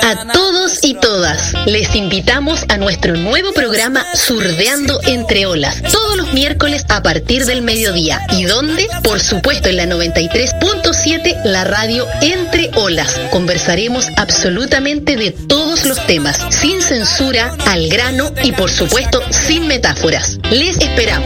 A todos y todas, les invitamos a nuestro nuevo programa Surdeando Entre Olas, todos los miércoles a partir del mediodía. ¿Y dónde? Por supuesto en la 93.7, la radio Entre Olas. Conversaremos absolutamente de todos los temas, sin censura, al grano y por supuesto sin metáforas. Les esperamos.